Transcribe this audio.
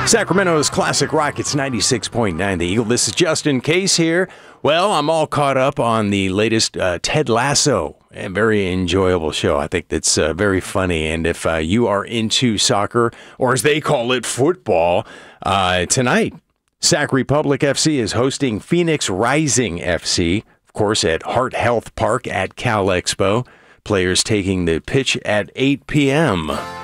Sacramento's Classic Rockets 96.9 The Eagle. This is Justin Case here. Well, I'm all caught up on the latest Ted Lasso. A very enjoyable show. I think that's very funny. And if you are into soccer, or as they call it, football, tonight, Sac Republic FC is hosting Phoenix Rising FC, of course, at Heart Health Park at Cal Expo. Players taking the pitch at 8 p.m.